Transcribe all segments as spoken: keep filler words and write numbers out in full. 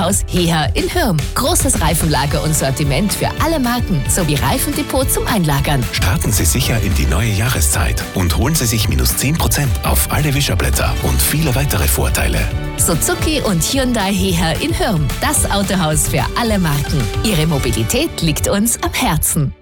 Autohaus Heher in Hürm. Großes Reifenlager und Sortiment für alle Marken sowie Reifendepot zum Einlagern. Starten Sie sicher in die neue Jahreszeit und holen Sie sich minus zehn Prozent auf alle Wischerblätter und viele weitere Vorteile. Suzuki und Hyundai Heher in Hürm. Das Autohaus für alle Marken. Ihre Mobilität liegt uns am Herzen.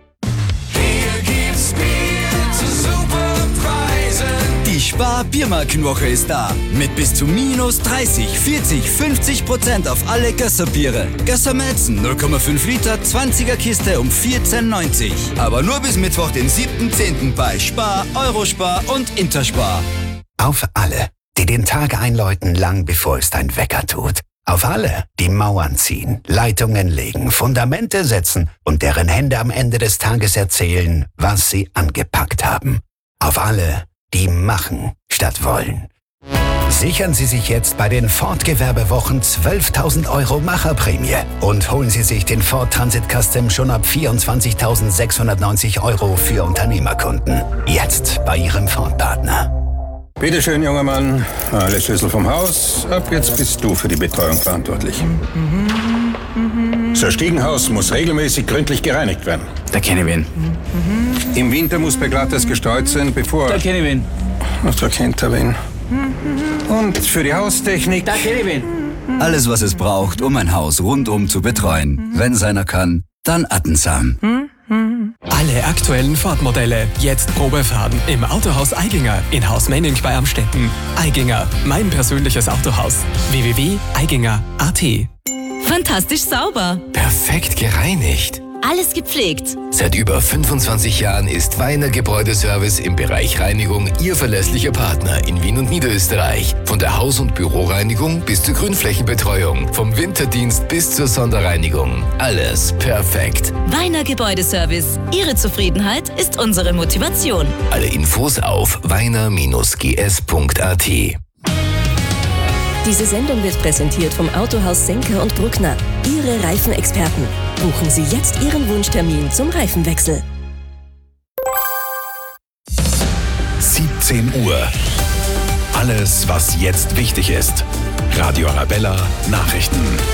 Die Spar-Biermarkenwoche ist da. Mit bis zu minus dreißig, vierzig, fünfzig Prozent auf alle Gösser-Biere. Gösser Malzen null Komma fünf Liter, zwanziger Kiste um vierzehn neunzig. Aber nur bis Mittwoch, den siebten zehnten bei Spar, Eurospar und Interspar. Auf alle, die den Tag einläuten, lang bevor es dein Wecker tut. Auf alle, die Mauern ziehen, Leitungen legen, Fundamente setzen und deren Hände am Ende des Tages erzählen, was sie angepackt haben. Auf alle, die machen statt wollen. Sichern Sie sich jetzt bei den Ford-Gewerbewochen zwölftausend Euro Macherprämie und holen Sie sich den Ford Transit Custom schon ab vierundzwanzigtausendsechshundertneunzig Euro für Unternehmerkunden. Jetzt bei Ihrem Ford-Partner. Bitte schön, junger Mann. Alle Schlüssel vom Haus. Ab jetzt bist du für die Betreuung verantwortlich. Das Stiegenhaus muss regelmäßig gründlich gereinigt werden. Da kenne ich wen. Im Winter muss beglattes gestreut sein, bevor... Da kenne ich wen. Ach, da kennt er wen. Und für die Haustechnik... Da kenne ich wen. Alles, was es braucht, um ein Haus rundum zu betreuen. Wenn seiner kann, dann Attensam. Alle aktuellen Ford-Modelle jetzt Probefahren im Autohaus Eiginger in Haus Menning bei Amstetten. Eiginger, mein persönliches Autohaus. w w w punkt eiginger punkt a t. Fantastisch sauber. Perfekt gereinigt. Alles gepflegt. Seit über fünfundzwanzig Jahren ist Weiner Gebäudeservice im Bereich Reinigung Ihr verlässlicher Partner in Wien und Niederösterreich. Von der Haus- und Büroreinigung bis zur Grünflächenbetreuung, vom Winterdienst bis zur Sonderreinigung. Alles perfekt. Weiner Gebäudeservice. Ihre Zufriedenheit ist unsere Motivation. Alle Infos auf weiner Bindestrich g s punkt a t. Diese Sendung wird präsentiert vom Autohaus Senker und Bruckner. Ihre Reifenexperten. Buchen Sie jetzt Ihren Wunschtermin zum Reifenwechsel. siebzehn Uhr. Alles, was jetzt wichtig ist. Radio Arabella Nachrichten.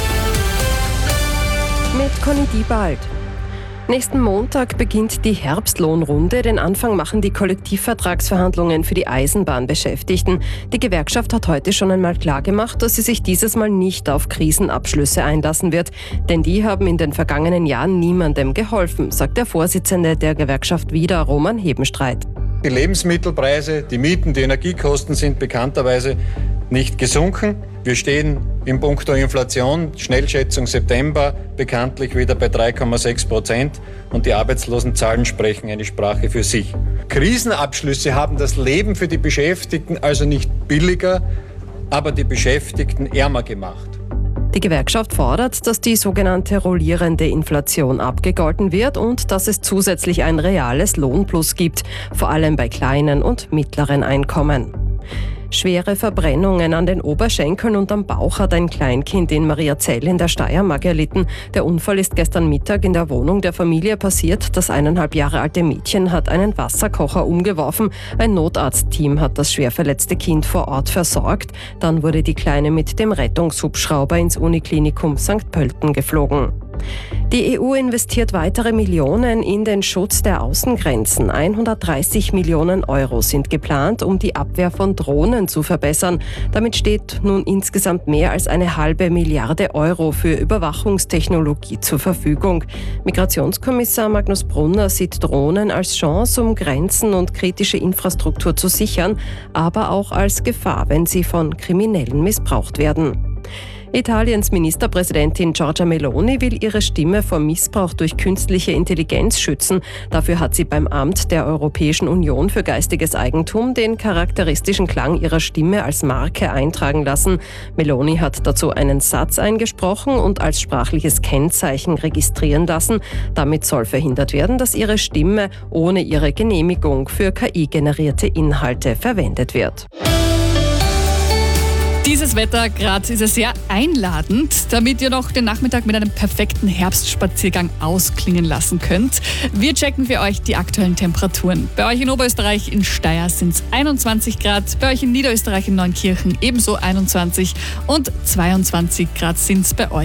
Mit Conny Diebald. Nächsten Montag beginnt die Herbstlohnrunde. Den Anfang machen die Kollektivvertragsverhandlungen für die Eisenbahnbeschäftigten. Die Gewerkschaft hat heute schon einmal klargemacht, dass sie sich dieses Mal nicht auf Krisenabschlüsse einlassen wird. Denn die haben in den vergangenen Jahren niemandem geholfen, sagt der Vorsitzende der Gewerkschaft Wieder, Roman Hebenstreit. Die Lebensmittelpreise, die Mieten, die Energiekosten sind bekannterweise nicht gesunken. Wir stehen in puncto Inflation, Schnellschätzung September, bekanntlich wieder bei drei Komma sechs Prozent und die Arbeitslosenzahlen sprechen eine Sprache für sich. Krisenabschlüsse haben das Leben für die Beschäftigten also nicht billiger, aber die Beschäftigten ärmer gemacht. Die Gewerkschaft fordert, dass die sogenannte rollierende Inflation abgegolten wird und dass es zusätzlich ein reales Lohnplus gibt, vor allem bei kleinen und mittleren Einkommen. Schwere Verbrennungen an den Oberschenkeln und am Bauch hat ein Kleinkind in Mariazell in der Steiermark erlitten. Der Unfall ist gestern Mittag in der Wohnung der Familie passiert. Das eineinhalb Jahre alte Mädchen hat einen Wasserkocher umgeworfen. Ein Notarztteam hat das schwer verletzte Kind vor Ort versorgt. Dann wurde die Kleine mit dem Rettungshubschrauber ins Uniklinikum Sankt Pölten geflogen. Die E U investiert weitere Millionen in den Schutz der Außengrenzen. hundertdreißig Millionen Euro sind geplant, um die Abwehr von Drohnen zu verbessern. Damit steht nun insgesamt mehr als eine halbe Milliarde Euro für Überwachungstechnologie zur Verfügung. Migrationskommissar Magnus Brunner sieht Drohnen als Chance, um Grenzen und kritische Infrastruktur zu sichern, aber auch als Gefahr, wenn sie von Kriminellen missbraucht werden. Italiens Ministerpräsidentin Giorgia Meloni will ihre Stimme vor Missbrauch durch künstliche Intelligenz schützen. Dafür hat sie beim Amt der Europäischen Union für geistiges Eigentum den charakteristischen Klang ihrer Stimme als Marke eintragen lassen. Meloni hat dazu einen Satz eingesprochen und als sprachliches Kennzeichen registrieren lassen. Damit soll verhindert werden, dass ihre Stimme ohne ihre Genehmigung für K I-generierte Inhalte verwendet wird. Dieses Wetter, gerade ist es sehr einladend, damit ihr noch den Nachmittag mit einem perfekten Herbstspaziergang ausklingen lassen könnt. Wir checken für euch die aktuellen Temperaturen. Bei euch in Oberösterreich in Steyr sind es einundzwanzig Grad, bei euch in Niederösterreich in Neunkirchen ebenso einundzwanzig und zweiundzwanzig Grad sind es bei euch